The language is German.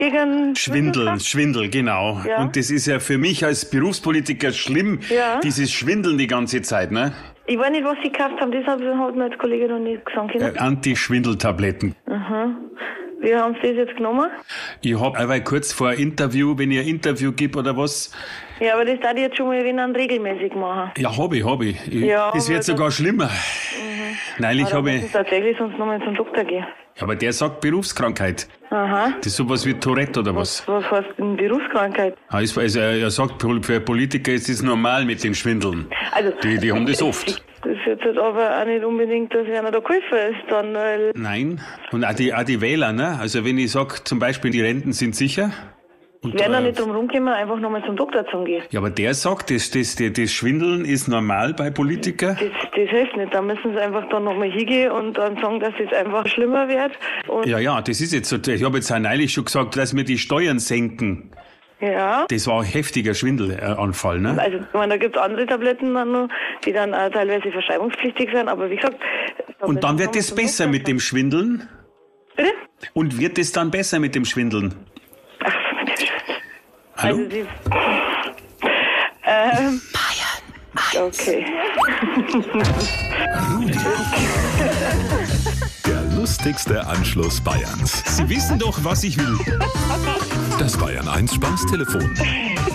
Gegen Schwindel, genau. Ja. Und das ist ja für mich als Berufspolitiker schlimm, Ja. dieses Schwindeln die ganze Zeit, ne? Ich weiß nicht, was Sie gekauft haben, das hat mir als Kollege noch nicht gesagt. Anti-Schwindeltabletten. Wie haben Sie das jetzt genommen? Ich hab einmal kurz vor Interview, wenn ich ein Interview gebe oder was, Ja, aber das darf ich jetzt schon mal regelmäßig machen. ja, hab ich. Ja, Das wird aber sogar schlimmer. Neulich Aber habe muss ich tatsächlich sonst nochmal zum Doktor gehen. aber der sagt Berufskrankheit. Aha. Das ist sowas wie Tourette oder was? Was heißt denn Berufskrankheit? Also er sagt, für Politiker ist es normal mit den Schwindeln. Also, Die haben das oft. Das ist jetzt halt aber auch nicht unbedingt, dass einer da geholfen ist, dann, weil, Nein. Und auch die Wähler, ne? Also wenn ich sag, zum Beispiel die Renten sind sicher. Und, werden da nicht drum rumkommen, einfach nochmal zum Doktor zu gehen. ja, aber der sagt, das Schwindeln ist normal bei Politikern. Das hilft nicht. Da müssen sie einfach dann nochmal hingehen und dann sagen, dass es einfach schlimmer wird. Und Ja, das ist jetzt so. Ich habe jetzt auch neulich schon gesagt, dass wir die Steuern senken. ja. Das war ein heftiger Schwindelanfall, ne? Also, ich meine, da gibt's andere Tabletten dann noch, die dann auch teilweise verschreibungspflichtig sind, aber wie gesagt... Und dann wird es besser mit dem Schwindeln? Bitte? Und wird es dann besser mit dem Schwindeln? Hallo? Also sie... Okay. Der lustigste Anschluss Bayerns. Sie wissen doch, was ich will. Das Bayern 1 Spaßtelefon.